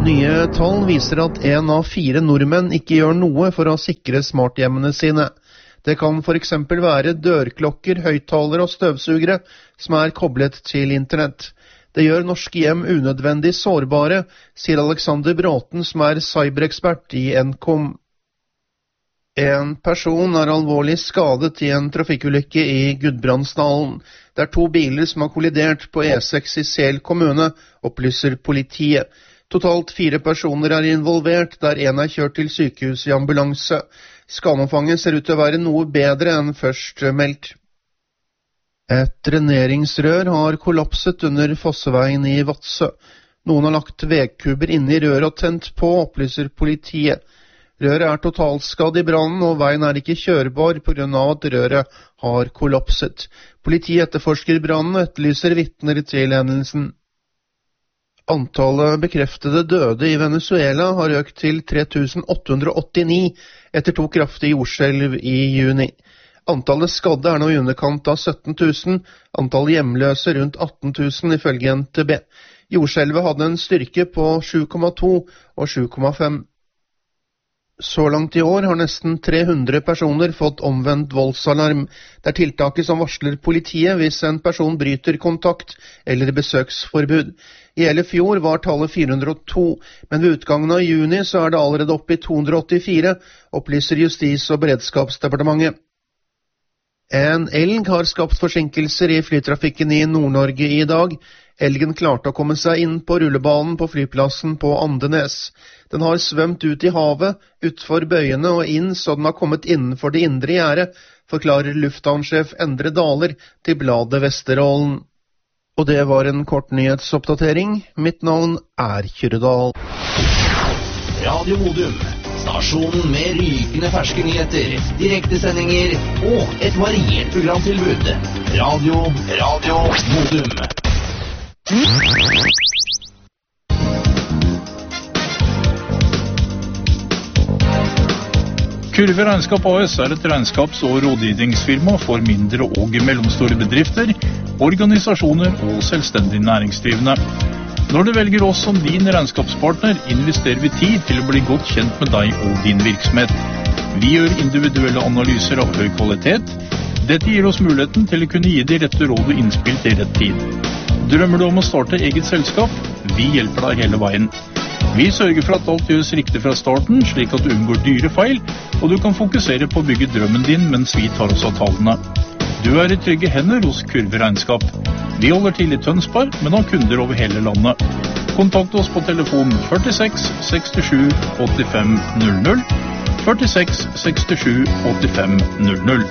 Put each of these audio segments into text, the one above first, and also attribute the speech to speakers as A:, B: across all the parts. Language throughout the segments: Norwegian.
A: Nye tall viser at 1 av 4 nordmenn ikke gjør noe for å sikre smarthjemmene sine. Det kan for eksempel være dørklokker, høyttalere og støvsugere som er koblet til internett. Det gjør norske hjem unødvendig sårbare, sier Alexander Bråten, som er cyberekspert i Nkom. En person er alvorlig skadet i en trafikkulykke i Gudbrandsdalen. Det er 2 biler som har kollidert på E6 i Sel kommune, opplyser politiet. Totalt 4 personer er involvert, der 1 er kjørt til sykehus i ambulanse. Skadeomfanget ser ut til å være noe bedre enn først meldt. Et dreneringsrør har kollapset under Fosseveien i Vadsø. Noen har lagt vegkuber inne i røret og tent på, opplyser politiet. Røret er totalskadd i brannen, og veien er ikke kjørbar på grunn av at røret har kollapset. Politiet etterforsker brannen og etterlyser vitner til hendelsen. Antallet bekreftede døde i Venezuela har økt til 3889 etter 2 kraftige jordskjelv i juni. Antallet skadde er nå i underkant av 17 000, antallet hjemløse rundt 18 000 ifølge NTB. Jordskjelvet hadde en styrke på 7,2 og 7,5. Så langt i år har nesten 300 personer fått omvendt voldsalarm. Det er tiltaket som varsler politiet hvis en person bryter kontakt eller besøksforbud. I hele fjor var tallet 402, men ved utgangen av juni så er det allerede oppe i 284, opplyser Justis- og beredskapsdepartementet. En elg har skapt forsinkelser i flytrafikken i Nord-Norge i dag. Elgen klarte å komme seg inn på rullebanen på flyplassen på Andenes. Den har svømt ut i havet, utfor bøyene og inn så den har kommet innenfor det indre gjerdet, forklarer lufthavnsjef Endre Daler til bladet Vesterålen. Og det var en kort nyhetsoppdatering. Mitt navn er Kyrredal.
B: Radio Modum, stasjonen med rykende ferske nyheter, direktesendinger og et variert programtilbud. Radio Modum.
C: Kurve Regnskap AS er et regnskaps- og rådgivningsfirma for mindre og mellomstore bedrifter, organisasjoner og selvstendig næringsdrivende. Når du velger oss som din regnskapspartner, investerer vi tid til å bli godt kjent med deg og din virksomhet. Vi gjør individuelle analyser av høy kvalitet. Dette gir oss muligheten til å kunne gi de rette råd og innspill til rett tid. Drømmer du om å starte eget selskap? Vi hjelper deg hele veien. Vi sørger for at alt gjøres riktig fra starten, slik at du unngår dyre feil, og du kan fokusere på å bygge drømmen din mens vi tar oss av tallene. Du er i trygge hender hos Kurve Regnskap. Vi holder til i Tønsberg, men har kunder over hele landet. Kontakt oss på telefon 46 67 85 00, 46 67 85 00.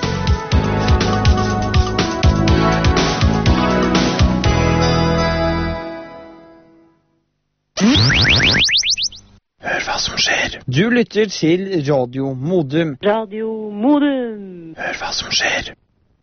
B: Hør hva som skjer.
D: Du lytter til Radio Modum.
E: Radio Modum.
B: Hør hva som skjer.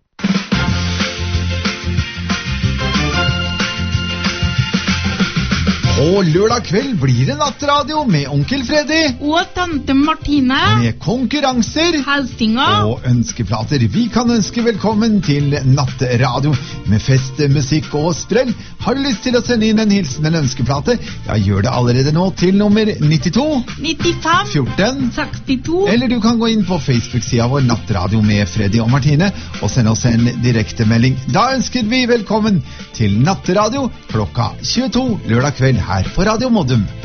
F: Og lørdag kveld blir det nattradio med onkel Freddy
G: og tante Martine
F: med konkurranser,
G: hilsinger
F: og ønskeplater. Vi kan ønske velkommen til nattradio med fest, musikk og sprell. Har du lyst til å sende inn en hilsen eller ønskeplate? Ja, gjør det allerede nå til nummer 92
G: 95
F: 14
G: 62.
F: Eller du kan gå inn på Facebook-sida vår Nattradio med Freddy og Martine og sende oss en direktemelding. Da ønsker vi velkommen til nattradio klokka 22 lørdag kveld her på Radio Modum.